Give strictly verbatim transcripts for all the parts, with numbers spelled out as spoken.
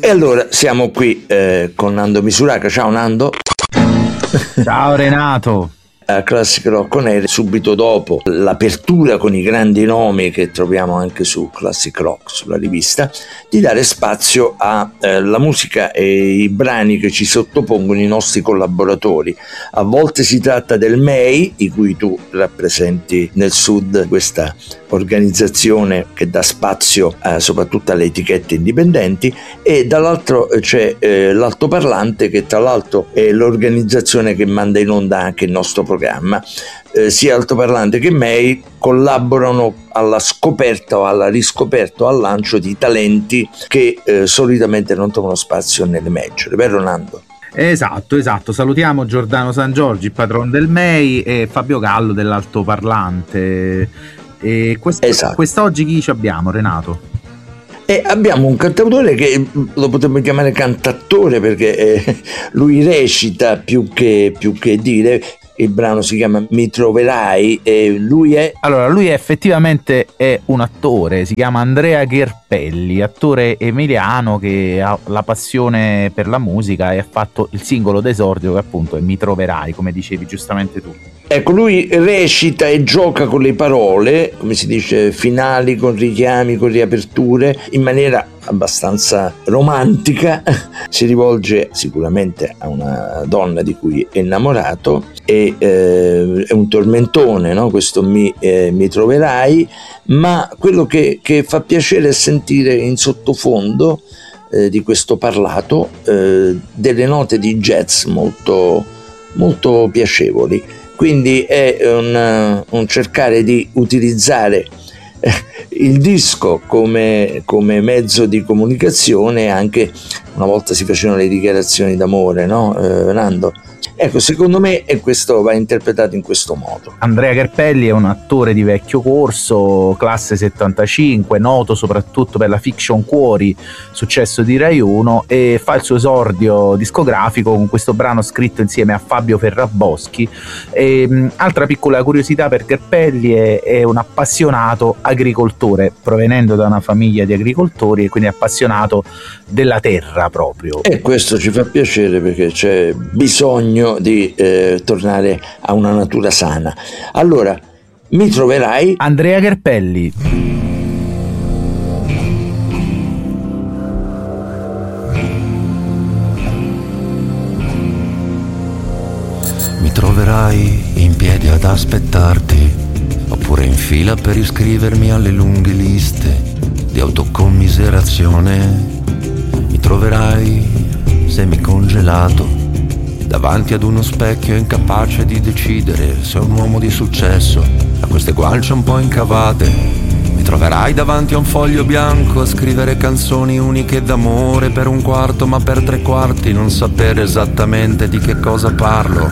E allora siamo qui eh, con Nando Misuraca. Ciao Nando. Ciao Renato. A Classic Rock On Air, subito dopo l'apertura con i grandi nomi che troviamo anche su Classic Rock, sulla rivista, di dare spazio alla eh, musica e i brani che ci sottopongono i nostri collaboratori. A volte si tratta del M E I, di cui tu rappresenti nel Sud questa organizzazione che dà spazio eh, soprattutto alle etichette indipendenti, e dall'altro c'è eh, l'altoparlante, che tra l'altro è l'organizzazione che manda in onda anche il nostro programma. Eh, sia altoparlante che M E I collaborano alla scoperta o alla riscoperta o al lancio di talenti che eh, solitamente non trovano spazio nelle major, vero Nando? Esatto, esatto. Salutiamo Giordano San Giorgi, il patron del M E I, e Fabio Gallo dell'altoparlante. E quest- esatto. Quest'oggi chi ci abbiamo, Renato? E abbiamo un cantautore che lo potremmo chiamare cantattore, perché eh, lui recita più che, più che dire. Il brano si chiama Mi troverai e lui è... Allora, lui effettivamente è un attore, si chiama Andrea Gherpelli, attore emiliano che ha la passione per la musica e ha fatto il singolo d'esordio che appunto è Mi troverai, come dicevi giustamente tu. Ecco, lui recita e gioca con le parole, come si dice, finali, con richiami, con riaperture, in maniera abbastanza romantica. Si rivolge sicuramente a una donna di cui è innamorato e eh, è un tormentone, no? Questo mi, eh, mi troverai, ma quello che, che fa piacere è sentire in sottofondo eh, di questo parlato eh, delle note di jazz molto, molto piacevoli. Quindi è un, un cercare di utilizzare il disco come, come mezzo di comunicazione. Anche una volta si facevano le dichiarazioni d'amore, no, eh, Nando? Ecco, secondo me e questo va interpretato in questo modo. Andrea Gherpelli è un attore di vecchio corso, classe settantacinque, noto soprattutto per la fiction Cuori, successo di Rai uno, e fa il suo esordio discografico con questo brano scritto insieme a Fabio Ferraboschi. E, mh, altra piccola curiosità per Gherpelli, è, è un appassionato agricoltore, provenendo da una famiglia di agricoltori, e quindi appassionato della terra proprio. E questo ci fa piacere, perché c'è bisogno di eh, tornare a una natura sana. Allora, Mi troverai, Andrea Gherpelli. Mi troverai in piedi ad aspettarti, oppure in fila per iscrivermi alle lunghe liste di autocommiserazione. Mi troverai semicongelato davanti ad uno specchio, incapace di decidere se è un uomo di successo, ha queste guance un po' incavate. Mi troverai davanti a un foglio bianco a scrivere canzoni uniche d'amore per un quarto, ma per tre quarti non sapere esattamente di che cosa parlo.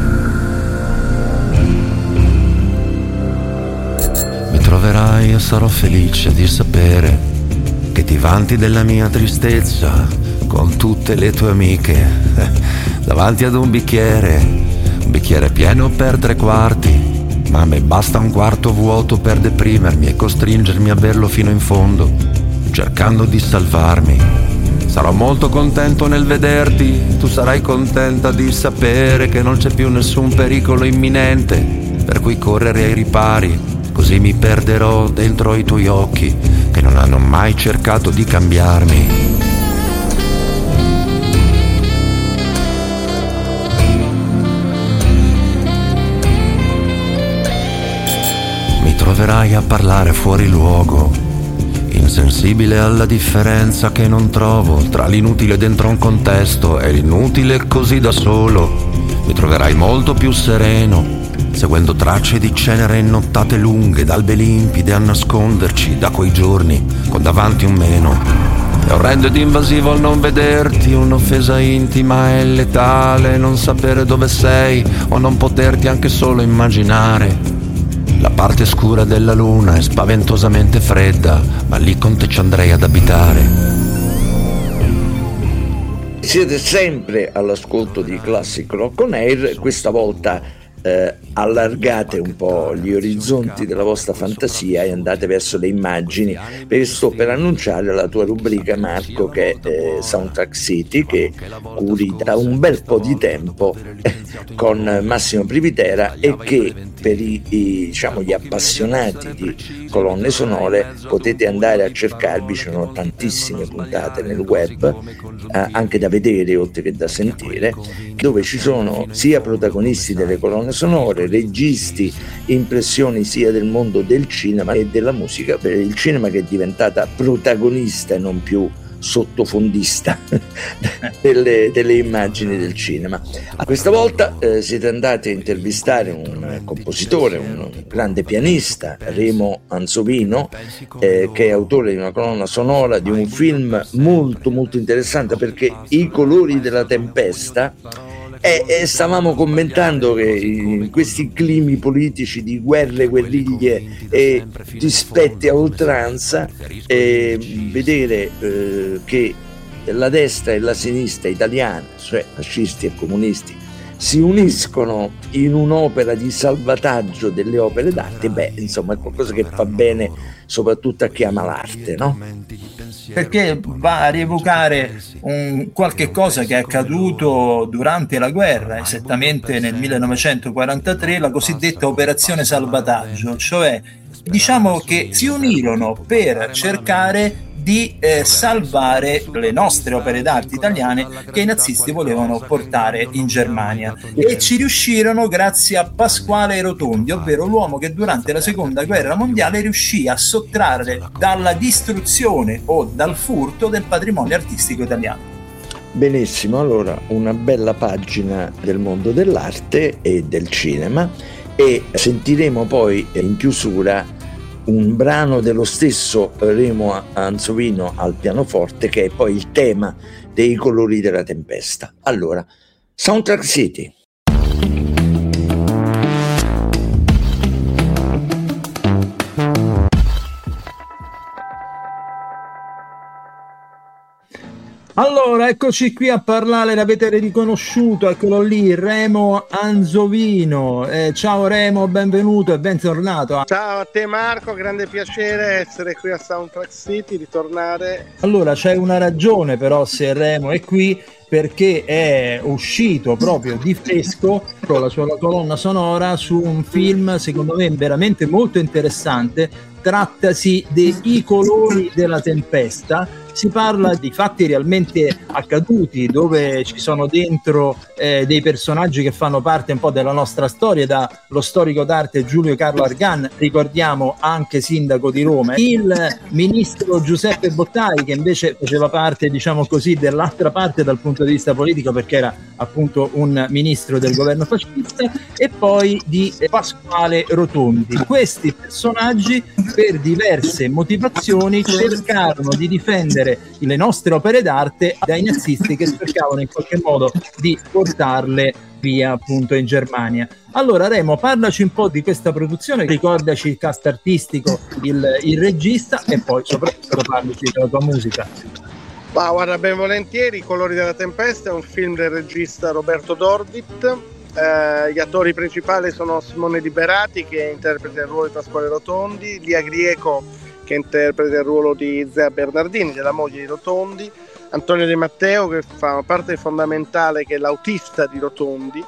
Mi troverai e sarò felice di sapere che ti vanti della mia tristezza con tutte le tue amiche davanti ad un bicchiere, un bicchiere pieno per tre quarti, ma a me basta un quarto vuoto per deprimermi e costringermi a berlo fino in fondo, cercando di salvarmi. Sarò molto contento nel vederti, tu sarai contenta di sapere che non c'è più nessun pericolo imminente per cui correre ai ripari, così mi perderò dentro i tuoi occhi che non hanno mai cercato di cambiarmi. Mi troverai a parlare fuori luogo, insensibile alla differenza che non trovo tra l'inutile dentro un contesto e l'inutile così da solo. Mi troverai molto più sereno, seguendo tracce di cenere in nottate lunghe, d'albe limpide a nasconderci da quei giorni con davanti un meno. È orrendo ed invasivo il non vederti, un'offesa intima e letale, non sapere dove sei o non poterti anche solo immaginare. La parte scura della luna è spaventosamente fredda, ma lì con te ci andrei ad abitare. Siete sempre all'ascolto di Classic Rock On Air, questa volta eh, allargate un po' gli orizzonti della vostra fantasia e andate verso le immagini, perché sto per annunciare la tua rubrica, Marco, che è eh, Soundtrack City, che curi da un bel po' di tempo eh, con Massimo Privitera, e che per i, i, diciamo, gli appassionati di colonne sonore potete andare a cercarvi. Ci sono tantissime puntate nel web, eh, anche da vedere oltre che da sentire, dove ci sono sia protagonisti delle colonne sonore, registi, impressioni sia del mondo del cinema che della musica, per il cinema che è diventata protagonista e non più sottofondista delle, delle immagini del cinema. A questa volta eh, siete andati a intervistare un compositore, un grande pianista, Remo Anzovino, eh, che è autore di una colonna sonora di un film molto molto interessante, perché I colori della tempesta. E, e stavamo commentando che in questi climi politici di guerre, guerriglie e dispetti a oltranza, eh, vedere eh, che la destra e la sinistra italiana, cioè fascisti e comunisti, si uniscono in un'opera di salvataggio delle opere d'arte, beh, insomma, è qualcosa che fa bene soprattutto a chi ama l'arte, no? Perché va a rievocare un qualche cosa che è accaduto durante la guerra, esattamente nel millenovecentoquarantatré, la cosiddetta operazione salvataggio, cioè diciamo che si unirono per cercare di eh, salvare le nostre opere d'arte italiane che i nazisti volevano portare in Germania, e ci riuscirono grazie a Pasquale Rotondi, ovvero l'uomo che durante la seconda guerra mondiale riuscì a sottrarre dalla distruzione o dal furto del patrimonio artistico italiano. Benissimo, allora una bella pagina del mondo dell'arte e del cinema, e sentiremo poi in chiusura un brano dello stesso Remo Anzovino al pianoforte, che è poi il tema dei colori della tempesta. Allora, Soundtrack City. Allora, eccoci qui a parlare, l'avete riconosciuto, eccolo lì, Remo Anzovino. Eh, ciao Remo, benvenuto e bentornato. Ciao a te Marco, grande piacere essere qui a Soundtrack City, ritornare. Allora, c'è una ragione però se Remo è qui, perché è uscito proprio di fresco con la sua colonna sonora su un film secondo me veramente molto interessante. Trattasi di I colori della tempesta. Si parla di fatti realmente accaduti, dove ci sono dentro eh, dei personaggi che fanno parte un po' della nostra storia, dallo storico d'arte Giulio Carlo Argan, ricordiamo anche sindaco di Roma, il ministro Giuseppe Bottai, che invece faceva parte, diciamo così, dell'altra parte dal punto di vista politico, perché era appunto un ministro del governo fascista, e poi di Pasquale Rotondi. Questi personaggi, per diverse motivazioni, cercarono di difendere le nostre opere d'arte dai nazisti che cercavano in qualche modo di portarle via appunto in Germania. Allora Remo, parlaci un po' di questa produzione, ricordaci il cast artistico, il, il regista, e poi soprattutto parlaci della tua musica. Ma guarda, ben volentieri. I colori della tempesta è un film del regista Roberto Dordit. Eh, gli attori principali sono Simone Liberati, che interpreta il ruolo di Pasquale Rotondi, Lia Grieco, che interpreta il ruolo di Zea Bernardini, della moglie di Rotondi, Antonio De Matteo, che fa una parte fondamentale, che è l'autista di Rotondi,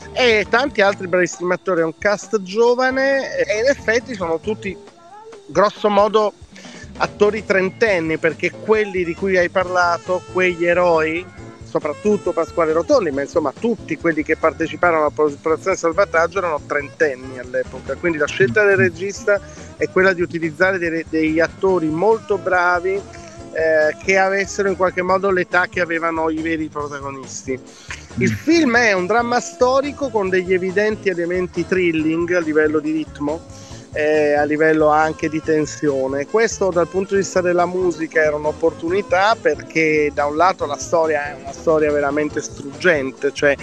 e tanti altri bravissimi attori. È un cast giovane e in effetti sono tutti grosso modo attori trentenni, perché quelli di cui hai parlato, quegli eroi, soprattutto Pasquale Rotondi, ma insomma tutti quelli che parteciparono all'operazione salvataggio erano trentenni all'epoca, quindi la scelta del regista è quella di utilizzare dei, degli attori molto bravi eh, che avessero in qualche modo l'età che avevano i veri protagonisti. Il film è un dramma storico con degli evidenti elementi thrilling a livello di ritmo, eh, a livello anche di tensione. Questo dal punto di vista della musica era un'opportunità, perché da un lato la storia è una storia veramente struggente, cioè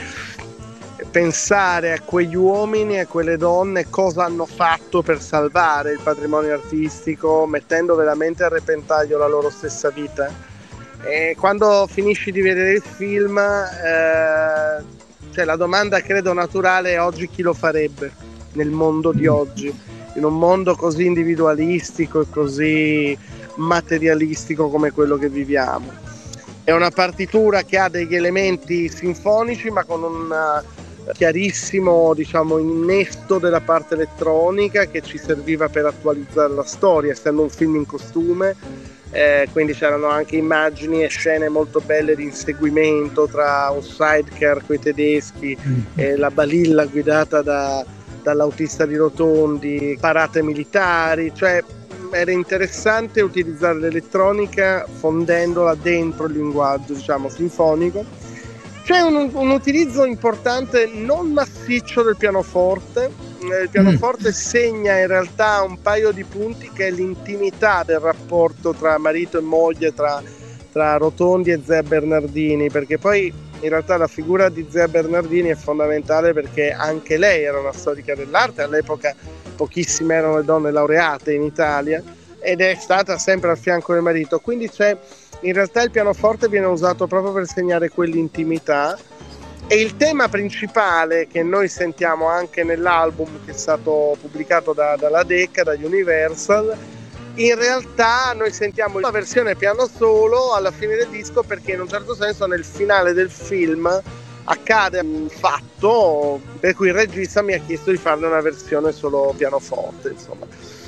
pensare a quegli uomini e a quelle donne cosa hanno fatto per salvare il patrimonio artistico, mettendo veramente a repentaglio la loro stessa vita. E quando finisci di vedere il film eh, cioè la domanda credo naturale è: oggi chi lo farebbe nel mondo di oggi, in un mondo così individualistico e così materialistico come quello che viviamo? È una partitura che ha degli elementi sinfonici, ma con un chiarissimo, diciamo, innesto della parte elettronica che ci serviva per attualizzare la storia, essendo un film in costume, eh, quindi c'erano anche immagini e scene molto belle di inseguimento tra un sidecar coi tedeschi e la balilla guidata da, dall'autista di Rotondi, parate militari, cioè era interessante utilizzare l'elettronica fondendola dentro il linguaggio, diciamo, sinfonico. C'è un, un utilizzo importante non massiccio del pianoforte. Il pianoforte mm. segna in realtà un paio di punti, che è l'intimità del rapporto tra marito e moglie, tra, tra Rotondi e Zea Bernardini, perché poi in realtà la figura di Zea Bernardini è fondamentale perché anche lei era una storica dell'arte. All'epoca pochissime erano le donne laureate in Italia ed è stata sempre al fianco del marito, quindi c'è, in realtà il pianoforte viene usato proprio per segnare quell'intimità. E il tema principale che noi sentiamo anche nell'album che è stato pubblicato da, dalla Decca, da Universal, in realtà noi sentiamo la versione piano solo alla fine del disco, perché in un certo senso nel finale del film accade un fatto per cui il regista mi ha chiesto di farne una versione solo pianoforte, insomma.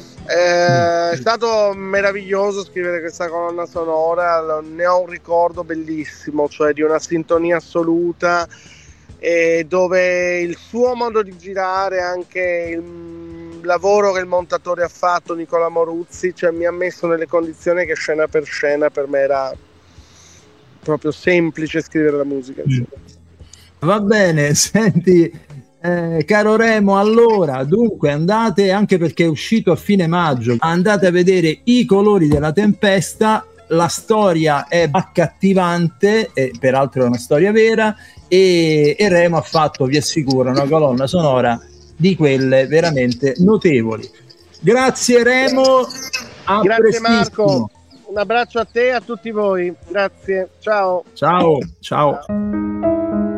Eh, è stato meraviglioso scrivere questa colonna sonora, ne ho un ricordo bellissimo, cioè di una sintonia assoluta, e dove il suo modo di girare, anche il lavoro che il montatore ha fatto, Nicola Moruzzi, cioè mi ha messo nelle condizioni che scena per scena per me era proprio semplice scrivere la musica, insomma. Va bene, senti, eh, caro Remo, allora dunque andate, anche perché è uscito a fine maggio, andate a vedere I colori della tempesta. La storia è accattivante e peraltro è una storia vera, e, e Remo ha fatto, vi assicuro, una colonna sonora di quelle veramente notevoli. Grazie Remo, a grazie Marco, un abbraccio a te e a tutti voi, grazie, ciao ciao ciao, ciao.